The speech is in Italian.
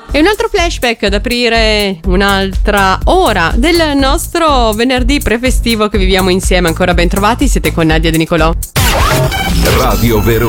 E un altro flashback ad aprire un'altra ora del nostro venerdì prefestivo che viviamo insieme. Ancora ben trovati, siete con Nadia De Nicolò. Radio Verona.